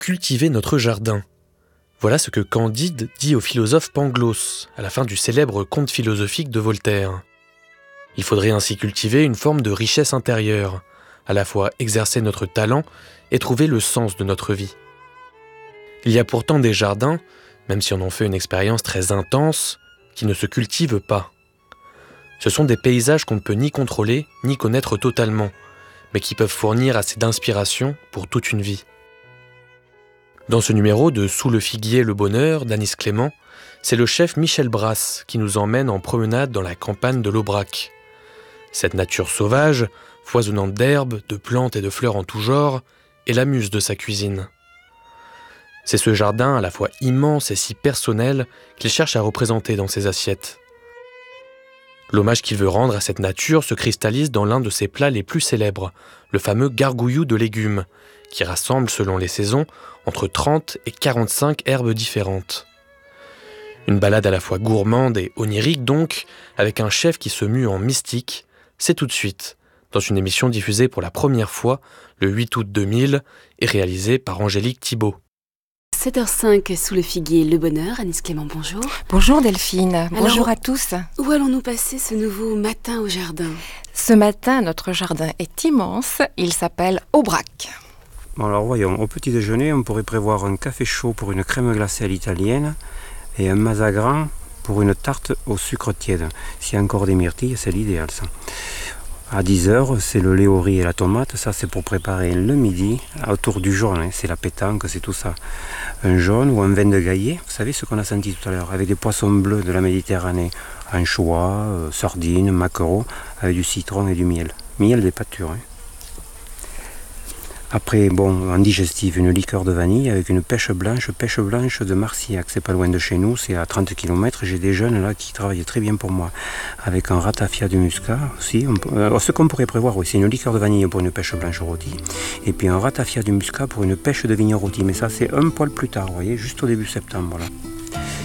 cultiver notre jardin. Voilà ce que Candide dit au philosophe Pangloss, à la fin du célèbre conte philosophique de Voltaire. Il faudrait ainsi cultiver une forme de richesse intérieure, à la fois exercer notre talent et trouver le sens de notre vie. Il y a pourtant des jardins, même si on en fait une expérience très intense, qui ne se cultivent pas. Ce sont des paysages qu'on ne peut ni contrôler, ni connaître totalement, mais qui peuvent fournir assez d'inspiration pour toute une vie. Dans ce numéro de Sous le figuier, le bonheur d'Anis Clément, c'est le chef Michel Brasse qui nous emmène en promenade dans la campagne de l'Aubrac. Cette nature sauvage, foisonnante d'herbes, de plantes et de fleurs en tout genre, est la muse de sa cuisine. C'est ce jardin à la fois immense et si personnel qu'il cherche à représenter dans ses assiettes. L'hommage qu'il veut rendre à cette nature se cristallise dans l'un de ses plats les plus célèbres, le fameux gargouillou de légumes, qui rassemble selon les saisons entre 30 et 45 herbes différentes. Une balade à la fois gourmande et onirique donc, avec un chef qui se mue en mystique, c'est tout de suite, dans une émission diffusée pour la première fois le 8 août 2000 et réalisée par Angélique Thibault. 7h05 sous le figuier, le bonheur. Anis Clément, bonjour. Bonjour Delphine, bonjour à tous. Où allons-nous passer ce nouveau matin au jardin ? Ce matin, notre jardin est immense, il s'appelle Aubrac. Bon alors voyons, au petit déjeuner, on pourrait prévoir un café chaud pour une crème glacée à l'italienne et un mazagran pour une tarte au sucre tiède. S'il y a encore des myrtilles, c'est l'idéal ça. À 10h, c'est le lait au riz et la tomate. Ça, c'est pour préparer le midi. Autour du jaune, c'est la pétanque, c'est tout ça. Un jaune ou un vin de Gaillet, vous savez ce qu'on a senti tout à l'heure, avec des poissons bleus de la Méditerranée. Anchois, sardines, maquereaux, avec du citron et du miel. Miel des pâtures. Après, en digestif, une liqueur de vanille avec une pêche blanche de Marcillac. C'est pas loin de chez nous, c'est à 30 km. J'ai des jeunes là qui travaillent très bien pour moi. Avec un ratafia de muscat aussi. Ce qu'on pourrait prévoir, oui, c'est une liqueur de vanille pour une pêche blanche rôtie. Et puis un ratafia de muscat pour une pêche de vigne rôtie. Mais ça, c'est un poil plus tard, vous voyez, juste au début septembre. Là.